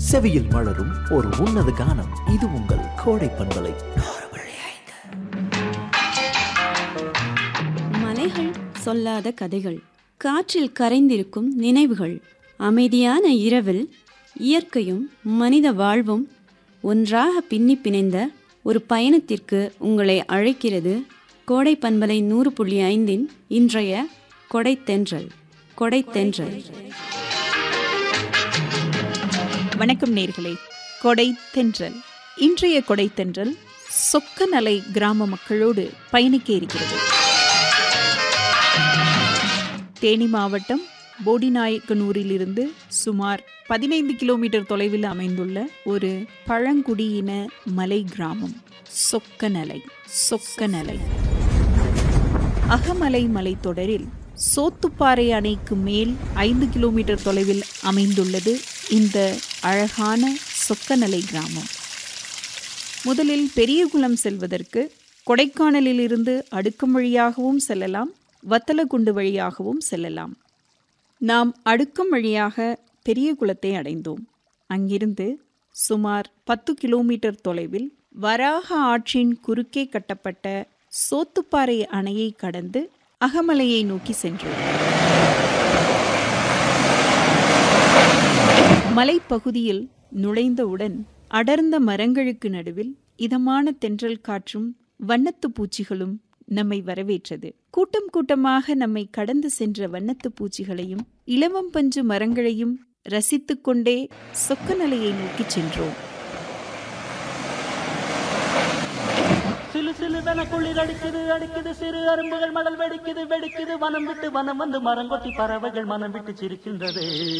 செவியில் மலரும் ஒரு உன்னத கானம். இது உங்கள் கோடை பண்பலை. மலைகள் சொல்லாத கதைகள், காற்றில் கரைந்திருக்கும் நினைவுகள், அமைதியான இரவில் இயற்கையும் மனித வாழ்வும் ஒன்றாக பின்னி பிணைந்த ஒரு பயணத்திற்கு உங்களை அழைக்கிறது கோடை பண்பலை 100.5 இன்றைய கொடைத்தென்றல். கொடைத்தென்றல். வணக்கம் நேர்களே. கொடைத்தென்றல். இன்றைய கொடைத்தென்றல் சொக்கநலை கிராம மக்களோடு பயணிக்க இருக்கிறது. தேனி மாவட்டம் போடிநாயக்கனூரிலிருந்து சுமார் 15 கிலோமீட்டர் தொலைவில் அமைந்துள்ள ஒரு பழங்குடியின மலை கிராமம் சொக்கநலை. சொக்கநலை அகமலை மலைத்தொடரில் சோத்துப்பாறை அணைக்கு மேல் 5 கிலோமீட்டர் தொலைவில் அமைந்துள்ளது இந்த அழகான சொக்கநலை கிராமம். முதலில் பெரியகுளம் செல்வதற்கு கொடைக்கானலிலிருந்து அடுக்கம் வழியாகவும் செல்லலாம், வத்தலகுண்டு வழியாகவும் செல்லலாம். நாம் அடுக்கம் வழியாக பெரியகுளத்தை அடைந்தோம். அங்கிருந்து சுமார் 10 கிலோமீட்டர் தொலைவில் வராக ஆற்றின் குறுக்கே கட்டப்பட்ட சோத்துப்பாறை அணையை கடந்து அகமலையை நோக்கி சென்றோம். மலைப்பகுதியில் நுழைந்தவுடன் அடர்ந்த மரங்களுக்கு நடுவில் இதமான தென்றல் காற்றும் வண்ணத்து பூச்சிகளும் நம்மை வரவேற்றது. கூட்டம் கூட்டமாக நம்மை கடந்து சென்ற வண்ணத்து பூச்சிகளையும் இளவம் பஞ்சு மரங்களையும் ரசித்துக் கொண்டே சொக்கநலையை நோக்கி சென்றோம். சிலு சிலுவென குளிர் அடிக்குது அடிக்குது, சிறு அரும்புகள் மடல் வெடிக்குது வெடிக்குது, வனம் விட்டு வனம் வந்து மரங்கொத்தி பறவைகள் மனம் விட்டு சிரிக்கின்றது.